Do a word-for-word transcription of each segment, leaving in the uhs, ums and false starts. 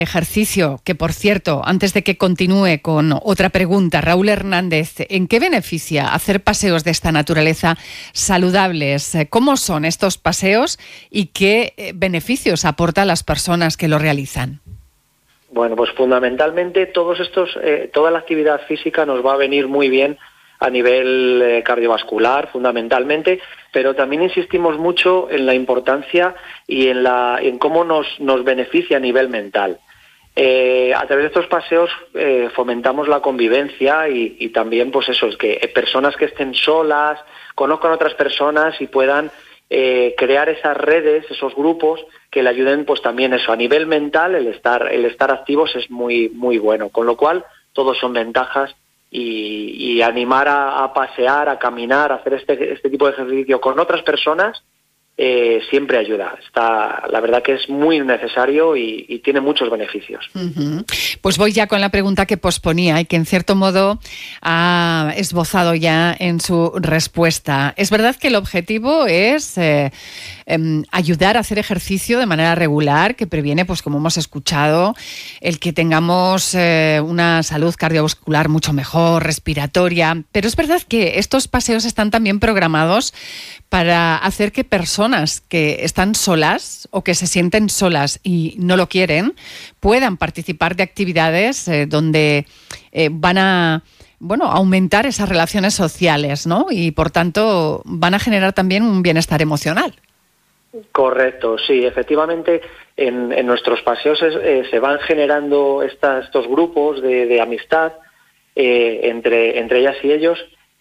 Ejercicio, que por cierto, antes de que continúe con otra pregunta, Raúl Hernández, ¿en qué beneficia hacer paseos de esta naturaleza saludables? ¿Cómo son estos paseos y qué beneficios aporta a las personas que lo realizan? Bueno, pues fundamentalmente todos estos, eh, toda la actividad física nos va a venir muy bien a nivel eh, cardiovascular, fundamentalmente, pero también insistimos mucho en la importancia y en la en cómo nos, nos beneficia a nivel mental. Eh, a través de estos paseos eh, fomentamos la convivencia y, y también, pues eso, es que personas que estén solas conozcan a otras personas y puedan eh, crear esas redes, esos grupos que le ayuden, pues también eso, a nivel mental, el estar el estar activos es muy muy bueno, con lo cual todos son ventajas y, y animar a, a pasear, a caminar, a hacer este este tipo de ejercicio con otras personas. Eh, siempre ayuda. Está, la verdad que es muy necesario y, y tiene muchos beneficios. Uh-huh. Pues voy ya con la pregunta que posponía y que en cierto modo ha esbozado ya en su respuesta. Es verdad que el objetivo es eh, eh, ayudar a hacer ejercicio de manera regular, que previene, pues como hemos escuchado, el que tengamos eh, una salud cardiovascular mucho mejor, respiratoria. Pero es verdad que estos paseos están también programados para hacer que personas que están solas o que se sienten solas y no lo quieren puedan participar de actividades eh, donde eh, van a bueno, aumentar esas relaciones sociales, ¿no? Y por tanto van a generar también un bienestar emocional. Correcto, sí, efectivamente en, en nuestros paseos es, eh, se van generando estas, estos grupos de, de amistad eh, entre, entre ellas y ellos.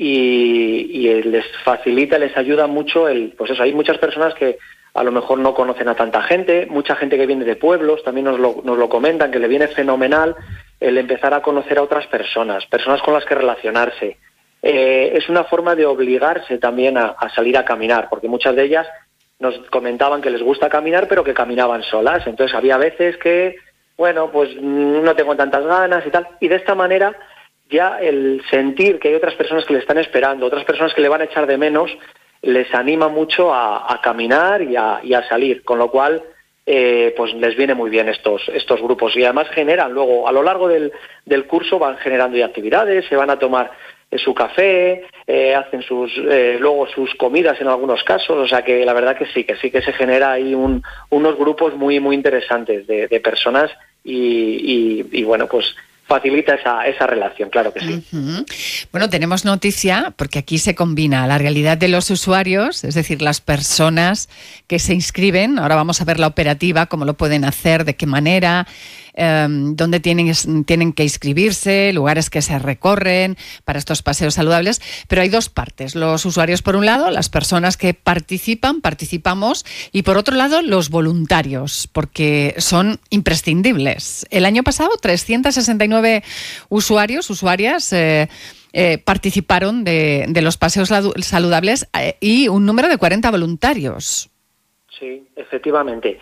Y, y les facilita, les ayuda mucho el, pues eso, hay muchas personas que a lo mejor no conocen a tanta gente, mucha gente que viene de pueblos, también nos lo, nos lo comentan, que le viene fenomenal el empezar a conocer a otras personas, personas con las que relacionarse. Eh, es una forma de obligarse también a, a salir a caminar, porque muchas de ellas nos comentaban que les gusta caminar, pero que caminaban solas. Entonces había veces que, bueno, pues no tengo tantas ganas y tal, y de esta manera ya el sentir que hay otras personas que le están esperando, otras personas que le van a echar de menos, les anima mucho a, a caminar y a, y a salir, con lo cual eh, pues les viene muy bien estos estos grupos y además generan luego, a lo largo del, del curso van generando ya actividades, se van a tomar eh, su café, eh, hacen sus eh, luego sus comidas en algunos casos, o sea que la verdad que sí, que sí que se genera ahí un, unos grupos muy muy interesantes de, de personas y, y, y bueno, pues facilita esa, esa relación, claro que sí. Uh-huh. Bueno, tenemos noticia, porque aquí se combina la realidad de los usuarios, es decir, las personas que se inscriben. Ahora vamos a ver la operativa, cómo lo pueden hacer, de qué manera, eh, dónde tienen, tienen que inscribirse, lugares que se recorren para estos paseos saludables. Pero hay dos partes, los usuarios por un lado, las personas que participan, participamos, y por otro lado, los voluntarios, porque son imprescindibles. El año pasado, trescientos sesenta y nueve usuarios, usuarias, eh, eh, participaron de, de los paseos saludables eh, y un número de cuarenta voluntarios. Sí, efectivamente.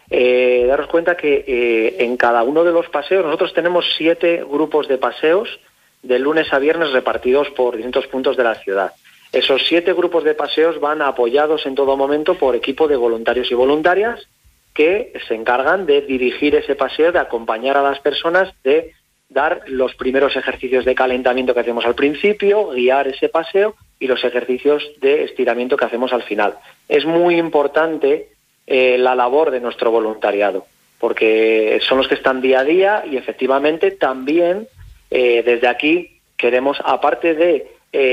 Eh, daros cuenta que eh, en cada uno de los paseos nosotros tenemos siete grupos de paseos de lunes a viernes repartidos por distintos puntos de la ciudad. Esos siete grupos de paseos van apoyados en todo momento por equipo de voluntarios y voluntarias que se encargan de dirigir ese paseo, de acompañar a las personas, de dar los primeros ejercicios de calentamiento que hacemos al principio, guiar ese paseo y los ejercicios de estiramiento que hacemos al final. Es muy importante eh, la labor de nuestro voluntariado, porque son los que están día a día y efectivamente también eh, desde aquí queremos, aparte de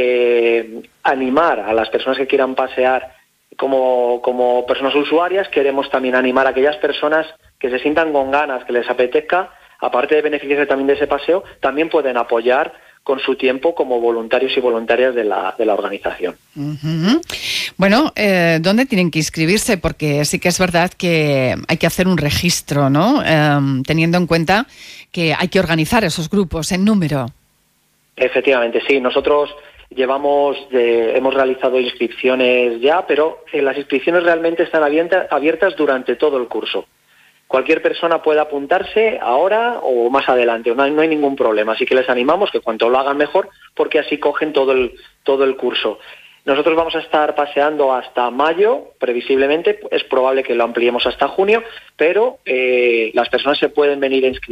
eh, animar a las personas que quieran pasear como, como personas usuarias, queremos también animar a aquellas personas que se sientan con ganas, que les apetezca, aparte de beneficiarse también de ese paseo, también pueden apoyar con su tiempo como voluntarios y voluntarias de la, de la organización. Uh-huh. Bueno, eh, ¿dónde tienen que inscribirse? Porque sí que es verdad que hay que hacer un registro, ¿no? Eh, teniendo en cuenta que hay que organizar esos grupos en número. Efectivamente, sí. Nosotros llevamos, de, hemos realizado inscripciones ya, pero eh, las inscripciones realmente están abierta, abiertas durante todo el curso. Cualquier persona puede apuntarse ahora o más adelante, no hay, no hay ningún problema. Así que les animamos que cuanto lo hagan mejor, porque así cogen todo el todo el curso. Nosotros vamos a estar paseando hasta mayo, previsiblemente, es probable que lo ampliemos hasta junio, pero eh, las personas se pueden venir a inscribir